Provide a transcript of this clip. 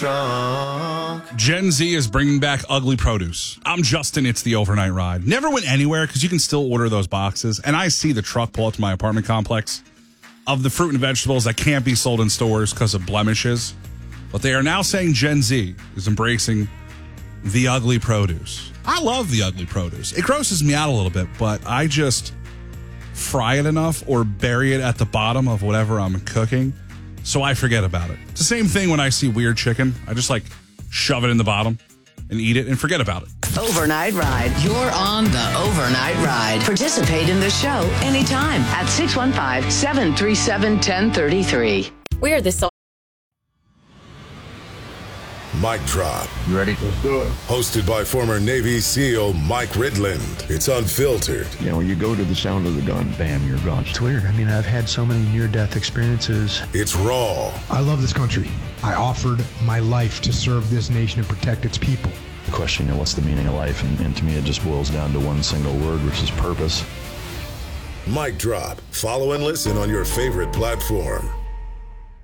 Gen Z is bringing back ugly produce. I'm Justin. It's the overnight ride. Never went anywhere because you can still order those boxes. And I see the truck pull up to my apartment complex of the fruit and vegetables that can't be sold in stores because of blemishes. But they are now saying Gen Z is embracing the ugly produce. I love the ugly produce. It grosses me out a little bit, but I just fry it enough or bury it at the bottom of whatever I'm cooking so I forget about it. It's the same thing when I see weird chicken. I just shove it in the bottom and eat it and forget about it. Overnight Ride. You're on the Overnight Ride. Participate in the show anytime at 615-737-1033. We are the Mic Drop. You ready? Let's do it. Hosted by former Navy SEAL Mike Ridland. It's unfiltered. You know, when you go to the sound of the gun, bam, you're gone. It's weird. I mean, I've had so many near-death experiences. It's raw. I love this country. I offered my life to serve this nation and protect its people. The question, what's the meaning of life? And to me, it just boils down to one single word, which is purpose. Mic Drop. Follow and listen on your favorite platform.